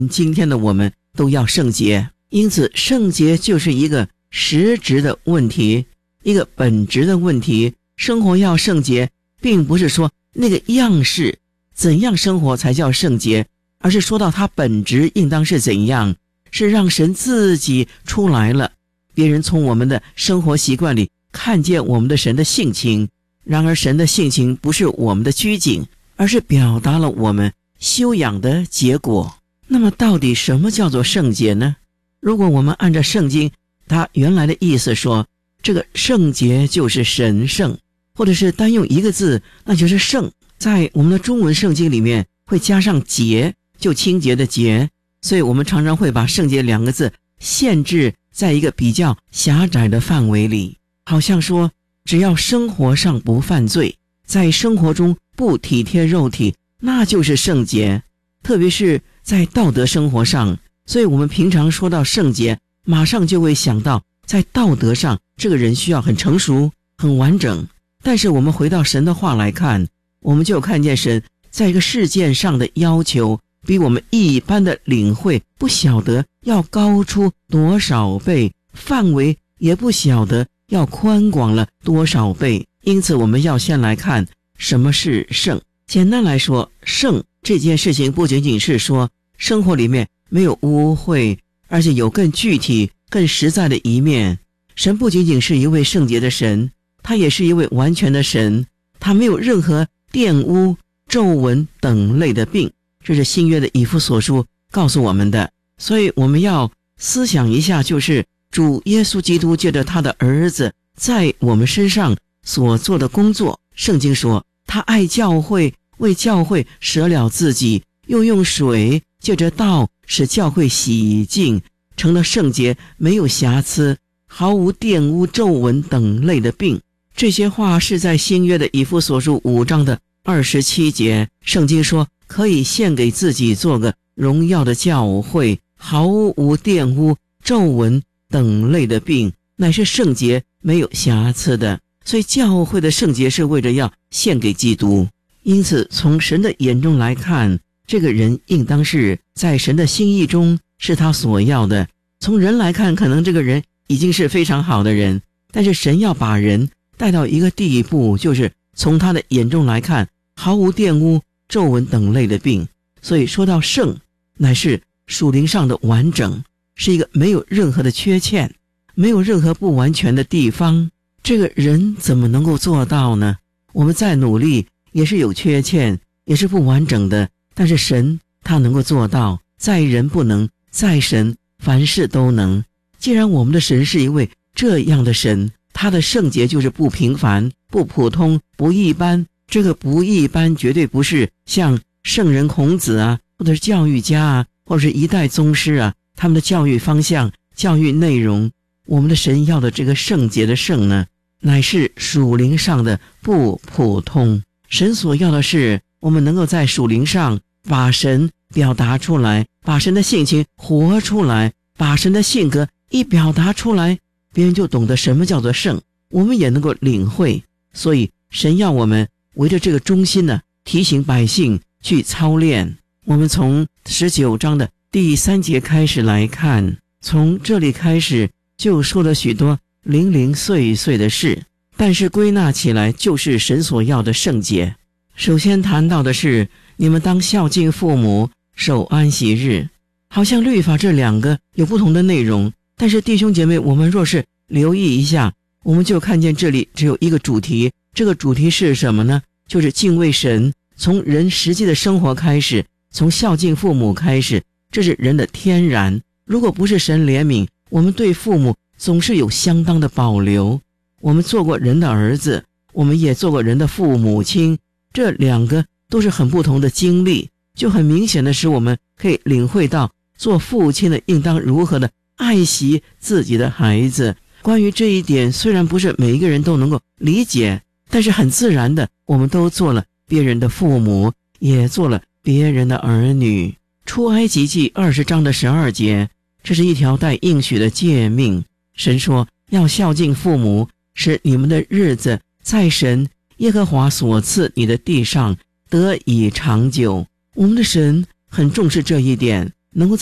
今天的我们都要圣洁。因此圣洁就是一个实质的问题，一个本质的问题。生活要圣洁，并不是说那个样式怎样生活才叫圣洁，而是说到它本质应当是怎样，是让神自己出来了，别人从我们的生活习惯里看见我们的神的性情。然而神的性情不是我们的拘谨，而是表达了我们修养的结果。那么到底什么叫做圣洁呢？如果我们按照圣经它原来的意思说，这个圣洁就是神圣，或者是单用一个字，那就是圣。在我们的中文圣经里面会加上洁，就清洁的洁，所以我们常常会把圣洁两个字限制在一个比较狭窄的范围里，好像说只要生活上不犯罪，在生活中不体贴肉体，那就是圣洁。特别是在道德生活上，所以我们平常说到圣洁，马上就会想到在道德上这个人需要很成熟很完整。但是我们回到神的话来看，我们就看见神在一个事件上的要求比我们一般的领会不晓得要高出多少倍，范围也不晓得要宽广了多少倍。因此我们要先来看什么是圣。简单来说，圣这件事情不仅仅是说生活里面没有污秽，而且有更具体更实在的一面。神不仅仅是一位圣洁的神，他也是一位完全的神，他没有任何玷污皱纹等类的病，这是新约的以弗所书告诉我们的。所以我们要思想一下，就是主耶稣基督借着他的儿子在我们身上所做的工作。圣经说他爱教会，为教会舍了自己，又用水借着道使教会洗净，成了圣洁，没有瑕疵，毫无玷污皱纹等类的病。这些话是在新约的以弗所书5章的27节。圣经说可以献给自己做个荣耀的教会，毫无玷污皱纹等类的病，乃是圣洁没有瑕疵的。所以教会的圣洁是为了要献给基督。因此从神的眼中来看，这个人应当是在神的心意中是他所要的。从人来看，可能这个人已经是非常好的人，但是神要把人带到一个地步，就是从他的眼中来看毫无玷污皱纹等类的病。所以说到圣，乃是属灵上的完整，是一个没有任何的缺欠，没有任何不完全的地方。这个人怎么能够做到呢？我们再努力也是有缺欠，也是不完整的，但是神他能够做到，在人不能，在神凡事都能。既然我们的神是一位这样的神，他的圣洁就是不平凡不普通不一般。这个不一般绝对不是像圣人孔子啊，或者是教育家啊，或者是一代宗师啊，他们的教育方向教育内容。我们的神要的这个圣洁的圣呢，乃是属灵上的不普通。神所要的是我们能够在属灵上把神表达出来，把神的性情活出来，把神的性格一表达出来，别人就懂得什么叫做圣，我们也能够领会。所以神要我们围着这个中心呢，提醒百姓去操练。我们从19章的第3节开始来看，从这里开始就说了许多零零碎碎的事，但是归纳起来就是神所要的圣洁。首先谈到的是你们当孝敬父母，守安息日。好像律法这两个有不同的内容，但是弟兄姐妹，我们若是留意一下，我们就看见这里只有一个主题。这个主题是什么呢？就是敬畏神。从人实际的生活开始，从孝敬父母开始，这是人的天然。如果不是神怜悯，我们对父母总是有相当的保留。我们做过人的儿子，我们也做过人的父母亲，这两个都是很不同的经历，就很明显的使我们可以领会到做父亲的应当如何的爱惜自己的孩子。关于这一点，虽然不是每一个人都能够理解，但是很自然的，我们都做了别人的父母，也做了别人的儿女。出埃及记20章的12节，这是一条带应许的诫命。神说要孝敬父母，使你们的日子在神耶和华所赐你的地上得以长久。我们的神很重视这一点， 能够